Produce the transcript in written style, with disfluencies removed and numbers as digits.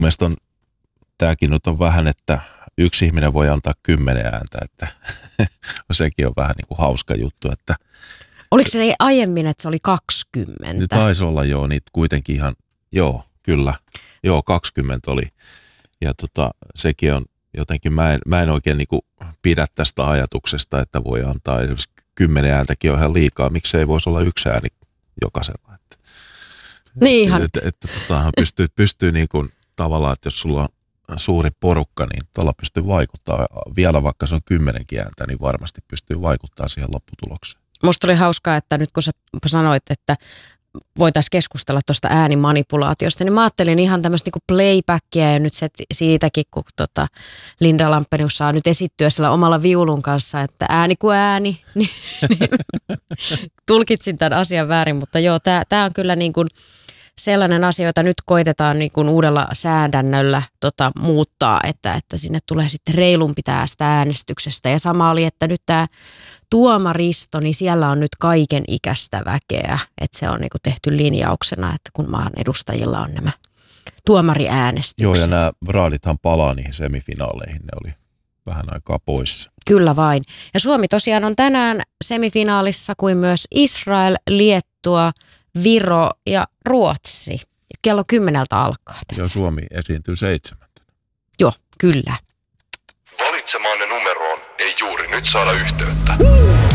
Mielestäni tämäkin nyt on vähän, että yksi ihminen voi antaa 10 ääntä, että sekin on vähän niin kuin hauska juttu. Että oliko se aiemmin, että se oli 20? Ne taisi olla niitä kuitenkin ihan, kyllä. 20 oli. Ja sekin on jotenkin, mä en oikein niin kuin pidä tästä ajatuksesta, että voi antaa esimerkiksi 10 ääntäkin on ihan liikaa. Miksi ei voisi olla 1 ääni jokaisella? Niinhan. Pystyy niin kuin tavallaan, että jos sulla on suuri porukka, niin tuolla pystyy vaikuttaa. Vielä vaikka se on 10 ääntä, niin varmasti pystyy vaikuttaa siihen lopputulokseen. Musta oli hauskaa, että nyt kun sä sanoit, että voitaisiin keskustella tuosta äänimanipulaatiosta, niin mä ajattelin ihan tämmöistä niinku playbackia ja nyt siitäkin, kun Linda Lampenius saa nyt esittyä sillä omalla viulun kanssa, että ääni kuin ääni, niin tulkitsin tämän asian väärin, mutta joo, tää on kyllä niin kuin sellainen asia, jota nyt koitetaan niin kuin uudella säädännöllä muuttaa, että sinne tulee sitten reilumpi tästä äänestyksestä ja sama oli, että nyt tämä tuomaristo, niin siellä on nyt kaiken ikäistä väkeä, että se on niin kuin tehty linjauksena, että kun maan edustajilla on nämä tuomariäänestykset. Joo, ja nämä raadithan palaa niihin semifinaaleihin, ne oli vähän aikaa poissa. Kyllä vain. Ja Suomi tosiaan on tänään semifinaalissa kuin myös Israel, Liettua, Viro ja Ruotsi. Kello 10 alkaa. Joo, Suomi esiintyy 7. Joo, kyllä. Valitsemaanne numeroon ei juuri nyt saada yhteyttä.